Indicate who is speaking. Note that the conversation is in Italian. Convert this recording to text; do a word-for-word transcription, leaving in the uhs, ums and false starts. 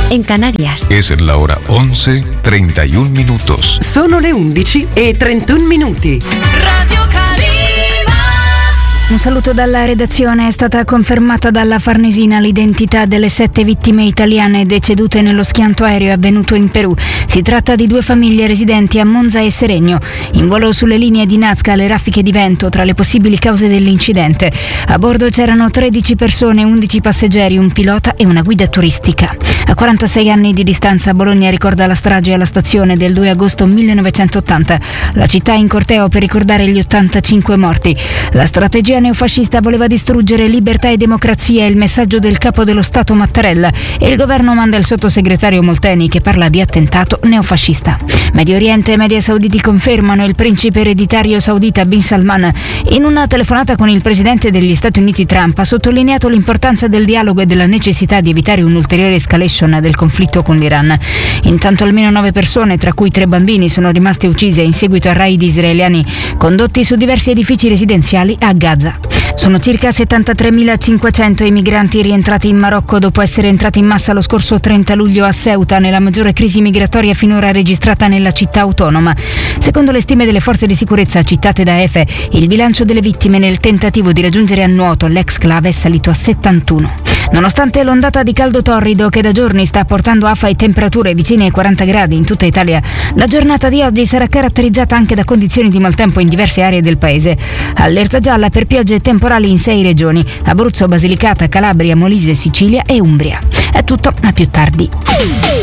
Speaker 1: en Canarias.
Speaker 2: Es la hora once treinta y un minutos.
Speaker 3: Sono le undici e trentuno minuti.
Speaker 4: Radio Calima.
Speaker 5: Un saluto dalla redazione. È stata confermata dalla Farnesina l'identità delle sette vittime italiane decedute nello schianto aereo avvenuto in Perù. Si tratta di due famiglie residenti a Monza e Seregno. In volo sulle linee di Nazca le raffiche di vento tra le possibili cause dell'incidente. A bordo c'erano tredici persone, undici passeggeri, un pilota e una guida turistica. A quarantasei anni di distanza Bologna ricorda la strage alla stazione del due agosto millenovecentottanta. La città in corteo per ricordare gli ottantacinque morti. La strategia neofascista voleva distruggere libertà e democrazia, il messaggio del capo dello Stato Mattarella, e il governo manda il sottosegretario Molteni che parla di attentato neofascista. Medio Oriente e media sauditi confermano il principe ereditario saudita Bin Salman. In una telefonata con il presidente degli Stati Uniti Trump ha sottolineato l'importanza del dialogo e della necessità di evitare un'ulteriore escalation del conflitto con l'Iran. Intanto almeno nove persone, tra cui tre bambini, sono rimaste uccise in seguito a raid israeliani condotti su diversi edifici residenziali a Gaza. Sono circa settantatremilacinquecento i migranti rientrati in Marocco dopo essere entrati in massa lo scorso trenta luglio a Ceuta, nella maggiore crisi migratoria finora registrata nella città autonoma. Secondo le stime delle forze di sicurezza citate da Efe, il bilancio delle vittime nel tentativo di raggiungere a nuoto l'ex-clave è salito a settantuno. Nonostante l'ondata di caldo torrido che da giorni sta portando afa e temperature vicine ai quaranta gradi in tutta Italia, la giornata di oggi sarà caratterizzata anche da condizioni di maltempo in diverse aree del paese. Allerta gialla per piogge temporali in sei regioni: Abruzzo, Basilicata, Calabria, Molise, Sicilia e Umbria. È tutto, a più tardi.